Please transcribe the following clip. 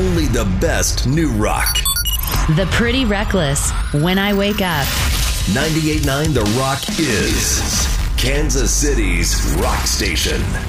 only the best new rock. The Pretty Reckless, When I Wake Up. 98.9 The Rock is Kansas City's rock station.